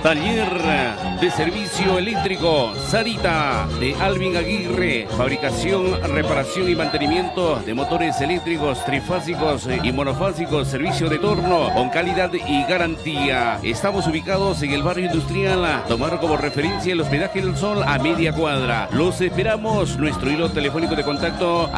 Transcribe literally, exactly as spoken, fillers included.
Taller de servicio eléctrico Sarita de Alvin Aguirre. Fabricación, reparación y mantenimiento de motores eléctricos trifásicos y monofásicos. Servicio de torno con calidad y garantía. Estamos ubicados en el barrio industrial. Tomar como referencia el hospedaje del Sol a media cuadra. Los esperamos. Nuestro hilo telefónico de contacto